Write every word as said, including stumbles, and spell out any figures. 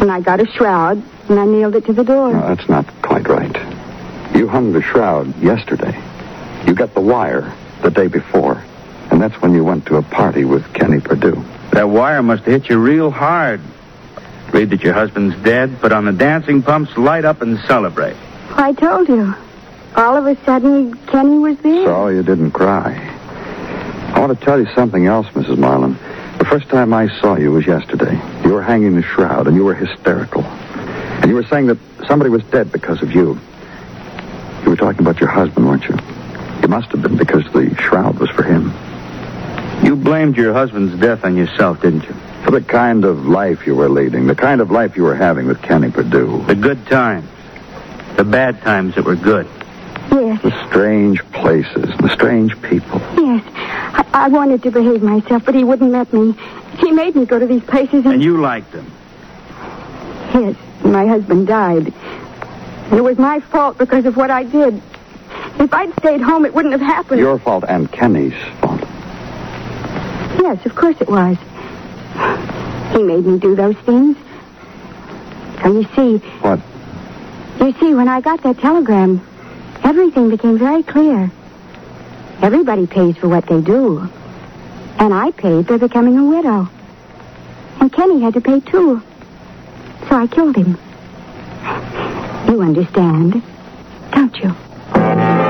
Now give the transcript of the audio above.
And I got a shroud, and I nailed it to the door. No, that's not quite right. You hung the shroud yesterday. You got the wire the day before. And that's when you went to a party with Kenny Perdue. That wire must have hit you real hard. Read that your husband's dead, put on the dancing pumps, light up and celebrate. I told you. All of a sudden, Kenny was there. So you didn't cry. I want to tell you something else, Missus Marlin. The first time I saw you was yesterday. You were hanging the shroud, and you were hysterical. And you were saying that somebody was dead because of you. You were talking about your husband, weren't you? You must have been, because the shroud was for him. You blamed your husband's death on yourself, didn't you? For the kind of life you were leading, the kind of life you were having with Kenny Perdue. The good times. The bad times that were good. Yes. The strange places, the strange people. Yes. I, I wanted to behave myself, but he wouldn't let me. He made me go to these places and... And you liked them? Yes. My husband died. And it was my fault because of what I did. If I'd stayed home, it wouldn't have happened. Your fault and Kenny's fault. Yes, of course it was. He made me do those things. So you see... What? You see, when I got that telegram, everything became very clear. Everybody pays for what they do. And I paid for becoming a widow. And Kenny had to pay, too. So I killed him. You understand, don't you?